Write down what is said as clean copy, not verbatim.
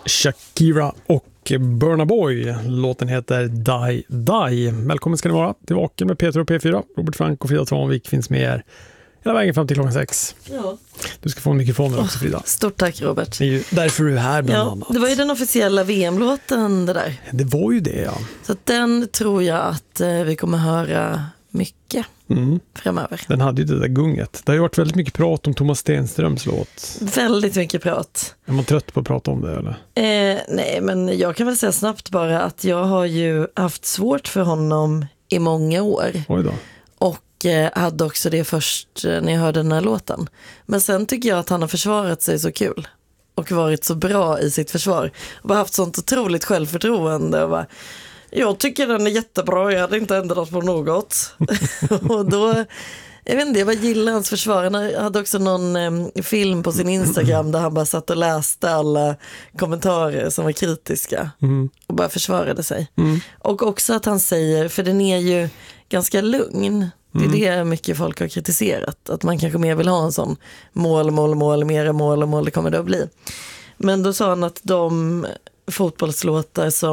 Shakira och Burna Boy. Låten heter Die Die. Välkommen ska ni vara till Vaken med Peter och P4. Robert Frank och Frida Tranvik finns med er hela vägen fram till klockan 6. Ja. Du ska få en mikrofon också, Frida. Stort tack, Robert. Det är ju därför du är här bland annat. Det var ju den officiella VM-låten det där. Det var ju det, ja. Så att den tror jag att vi kommer höra mycket framöver. Den hade ju det där gunget. Det har ju varit väldigt mycket prat om Thomas Stenströms låt. Väldigt mycket prat. Är man trött på att prata om det, eller? Nej, men jag kan väl säga snabbt bara att jag har ju haft svårt för honom i många år. Oj då. Och hade också det först när jag hörde den här låten. Men sen tycker jag att han har försvarat sig så kul. Och varit så bra i sitt försvar. Och har haft sånt otroligt självförtroende. Och bara, jag tycker den är jättebra, jag hade inte ändrat på något. Och då, jag vet inte, jag bara gillar hans försvar. Han hade också någon film på sin Instagram där han bara satt och läste alla kommentarer som var kritiska. Och bara försvarade sig. Och också att han säger, för den är ju ganska lugn. Det är det mycket folk har kritiserat. Att man kanske mer vill ha en sån mål, mera mål och mål det kommer det att bli. Men då sa han att de fotbollslåtar som